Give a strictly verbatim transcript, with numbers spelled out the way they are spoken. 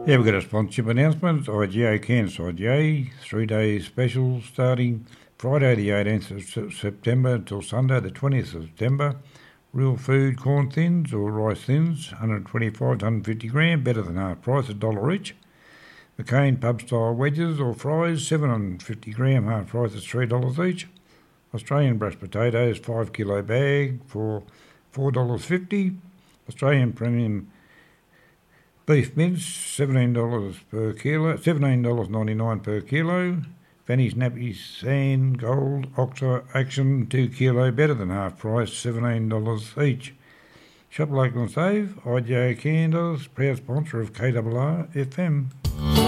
Yeah, we've got a sponsorship announcement. I G A Cairns I G A, three-day special starting Friday the eighteenth of September until Sunday the twentieth of September. Real food corn thins or rice thins, one twenty-five to one fifty gram, better than half price, a dollar each. McCain pub-style wedges or fries, seven fifty gram, half price is three dollars each. Australian brushed potatoes, five kilo bag for four dollars fifty. Australian premium beef mince, seventeen dollars per kilo, seventeen dollars ninety-nine per kilo. Fanny's nappies, sand, gold, Oxa, action, two kilo, better than half price, seventeen dollars each. Shop local and save, I G A Cairns, proud sponsor of K R R F M.